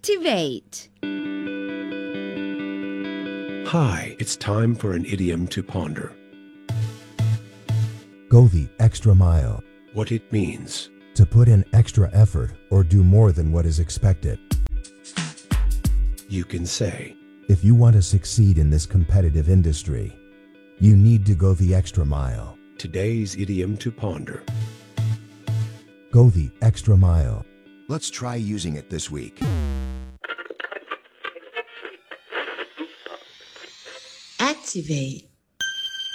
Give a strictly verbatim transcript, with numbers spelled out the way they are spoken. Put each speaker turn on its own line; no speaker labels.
Activate.
Hi, it's time for an idiom to ponder.
Go the extra mile.
What it means.
To put in extra effort or do more than what is expected.
You can say,
if you want to succeed in this competitive industry, you need to go the extra mile.
Today's idiom to ponder.
Go the extra mile.
Let's try using it this week.
Activate.